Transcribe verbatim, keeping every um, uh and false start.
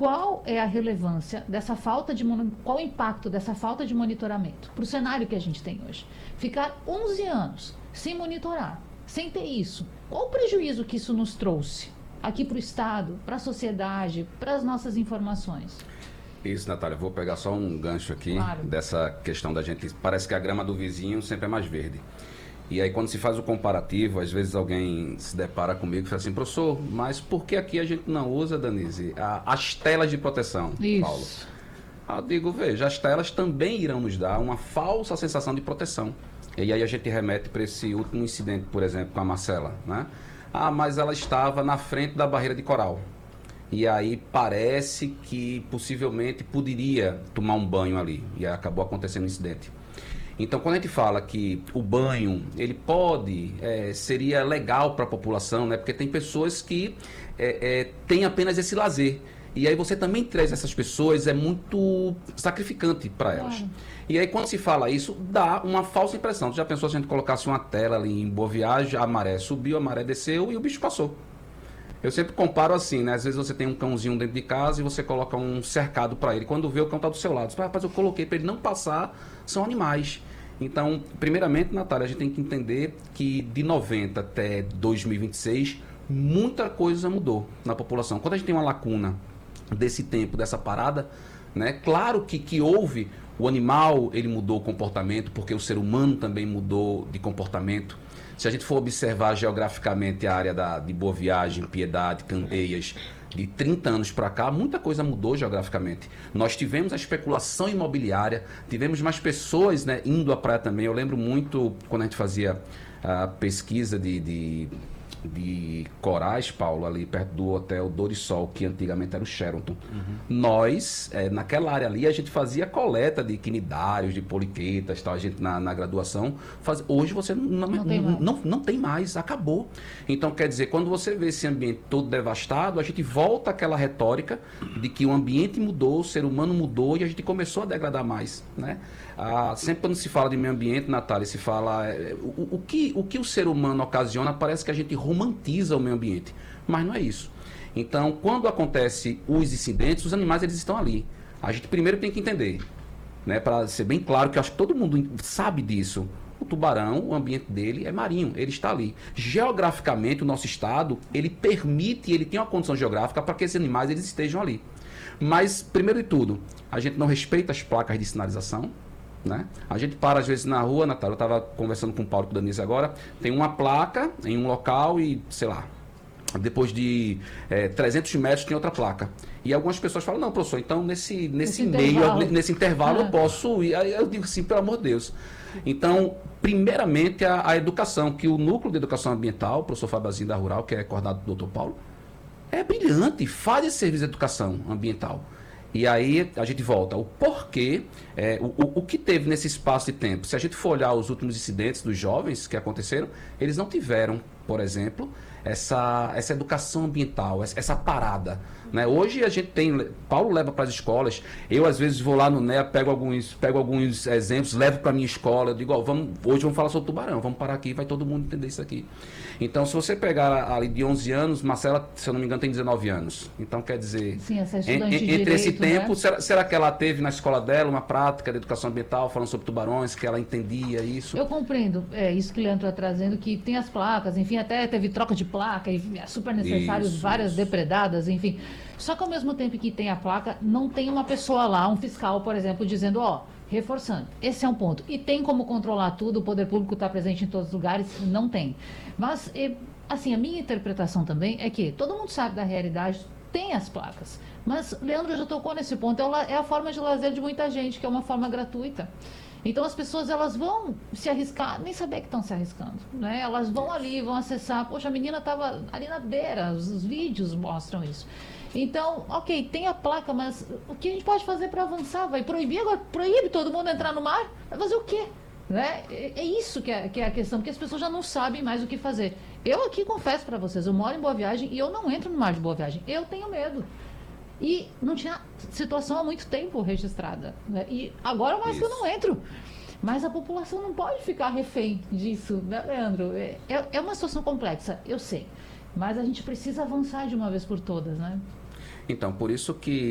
qual é a relevância dessa falta de qual o impacto dessa falta de monitoramento para o cenário que a gente tem hoje? Ficar onze anos sem monitorar, sem ter isso, qual o prejuízo que isso nos trouxe aqui para o Estado, para a sociedade, para as nossas informações? Isso, Natália, vou pegar só um gancho aqui, claro, dessa questão da gente, parece que a grama do vizinho sempre é mais verde. E aí quando se faz o comparativo, às vezes alguém se depara comigo e fala assim, professor, mas por que aqui a gente não usa, Danise, a, as telas de proteção, Isso. Paulo? Ah, eu digo, veja, as telas também irão nos dar uma falsa sensação de proteção. E aí a gente remete para esse último incidente, por exemplo, com a Marcela, né? Ah, mas ela estava na frente da barreira de coral. E aí parece que possivelmente poderia tomar um banho ali. E aí acabou acontecendo um incidente. Então, quando a gente fala que o banho, ele pode, é, seria legal para a população, né? Porque tem pessoas que é, é, têm apenas esse lazer. E aí você também traz essas pessoas, é muito sacrificante para elas. Claro. E aí quando se fala isso, dá uma falsa impressão. Tu já pensou se a gente colocasse uma tela ali em Boa Viagem, a maré subiu, a maré desceu e o bicho passou. Eu sempre comparo assim, né? Às vezes você tem um cãozinho dentro de casa e você coloca um cercado para ele. Quando vê, o cão está do seu lado. Você fala, rapaz, eu coloquei para ele não passar, são animais. Então, primeiramente, Natália, a gente tem que entender que de noventa até dois mil e vinte e seis, muita coisa mudou na população. Quando a gente tem uma lacuna desse tempo, dessa parada, né? Claro que, que houve, o animal, ele mudou o comportamento, porque o ser humano também mudou de comportamento. Se a gente for observar geograficamente a área da, de Boa Viagem, Piedade, Candeias, de trinta anos para cá, muita coisa mudou geograficamente. Nós tivemos a especulação imobiliária, tivemos mais pessoas, né, indo à praia também. Eu lembro muito quando a gente fazia a pesquisa de, de, de corais, Paulo, ali perto do hotel Dorisol, que antigamente era o Sheraton. Uhum. Nós, é, naquela área ali, a gente fazia coleta de quinidários, de poliquetas, tal, a gente na, na graduação. Faz... Hoje você não, não, tem não, não, não tem mais, acabou. Então, quer dizer, quando você vê esse ambiente todo devastado, a gente volta àquela retórica de que o ambiente mudou, o ser humano mudou e a gente começou a degradar mais, né? Ah, sempre quando se fala de meio ambiente, Natália, se fala... É, o, o, que, o que o ser humano ocasiona, parece que a gente romantiza o meio ambiente, mas não é isso. Então, quando acontece os incidentes, os animais eles estão ali. A gente primeiro tem que entender, né, para ser bem claro, que eu acho que todo mundo sabe disso. O tubarão, o ambiente dele é marinho, ele está ali. Geograficamente, o nosso estado, ele permite, ele tem uma condição geográfica para que esses animais eles estejam ali. Mas, primeiro de tudo, a gente não respeita as placas de sinalização, né? A gente para às vezes na rua, Natália, eu estava conversando com o Paulo e com o Danise agora, tem uma placa em um local e, sei lá, depois de é, trezentos metros tem outra placa. E algumas pessoas falam, não, professor, então nesse, nesse, meio, intervalo. nesse intervalo ah. eu posso ir. Aí eu digo assim, pelo amor de Deus. Então, primeiramente, a, a educação, que o núcleo de educação ambiental, o professor Fabazinho da Rural, que é coordenado do doutor Paulo, é brilhante, faz esse serviço de educação ambiental. E aí a gente volta. O porquê, é, o, o, o que teve nesse espaço de tempo? Se a gente for olhar os últimos incidentes dos jovens que aconteceram, eles não tiveram, por exemplo, essa, essa educação ambiental, essa, essa parada. Né? Hoje a gente tem, Paulo leva para as escolas, eu às vezes vou lá no N E A, pego alguns, pego alguns exemplos, levo para a minha escola, eu digo, ó, vamos, hoje vamos falar sobre tubarão, vamos parar aqui, vai todo mundo entender isso aqui. Então, se você pegar ali de onze anos, Marcela, se eu não me engano, tem dezenove anos. Então, quer dizer, Sim, essa en, en, entre direito, esse tempo, né? será, será que ela teve na escola dela uma prática de educação ambiental, falando sobre tubarões, que ela entendia isso? Eu compreendo, é isso que o Leandro está trazendo, que tem as placas, enfim, até teve troca de placa, e é super necessário, isso, várias isso. depredadas, enfim. Só que ao mesmo tempo que tem a placa, não tem uma pessoa lá, um fiscal, por exemplo, dizendo, ó, reforçando, esse é um ponto. E tem como controlar tudo, o poder público está presente em todos os lugares? Não tem. Mas, assim, a minha interpretação também é que todo mundo sabe da realidade, tem as placas. Mas Leandro já tocou nesse ponto, é a forma de lazer de muita gente, que é uma forma gratuita. Então as pessoas elas vão se arriscar, nem saber que estão se arriscando, né? Elas vão ali, vão acessar, poxa, a menina estava ali na beira, os, os vídeos mostram isso. Então, ok, tem a placa, mas o que a gente pode fazer para avançar? Vai proibir agora? Proíbe todo mundo entrar no mar? Vai fazer o quê? Né? É, é isso que é, que é a questão, porque as pessoas já não sabem mais o que fazer. Eu aqui confesso para vocês, eu moro em Boa Viagem e eu não entro no mar de Boa Viagem, eu tenho medo. E não tinha situação há muito tempo registrada, né? E agora mais que eu não entro. Mas a população não pode ficar refém disso, né, Leandro? É, é uma situação complexa, eu sei. Mas a gente precisa avançar de uma vez por todas, né? Então, por isso que